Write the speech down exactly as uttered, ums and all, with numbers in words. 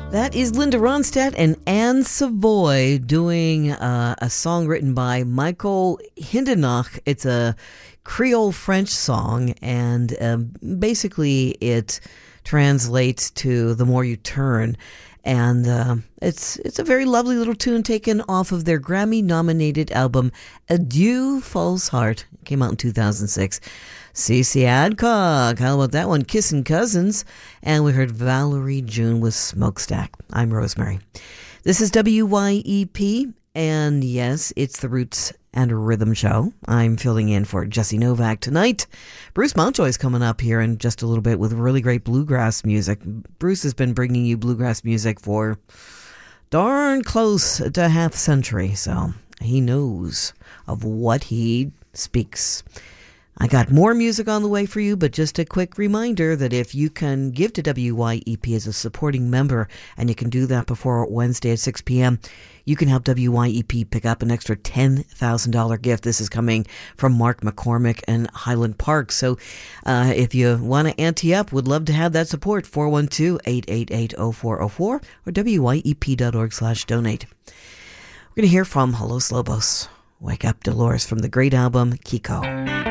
That is Linda Ronstadt and Anne Savoy doing uh, a song written by Michael Hindenach. It's a Creole French song, and um, basically it translates to "The More You Turn." And uh, it's it's a very lovely little tune taken off of their Grammy-nominated album Adieu False Heart. It came out in two thousand six. Cece Adcock, how about that one? Kissin' Cousins. And we heard Valerie June with Smokestack. I'm Rosemary. This is W Y E P, and yes, it's the Roots and Rhythm Show. I'm filling in for Jesse Novak tonight. Bruce Mountjoy's coming up here in just a little bit with really great bluegrass music. Bruce has been bringing you bluegrass music for darn close to half century, so he knows of what he speaks. I got more music on the way for you, but just a quick reminder that if you can give to W Y E P as a supporting member, and you can do that before Wednesday at six p.m., you can help W Y E P pick up an extra ten thousand dollars gift. This is coming from Mark McCormick and Highland Park. So uh, if you want to ante up, would love to have that support. four one two, eight eight eight, zero four zero four or W Y E P dot org slash donate. We're going to hear from Los Lobos. Wake Up Dolores from the great album Kiko.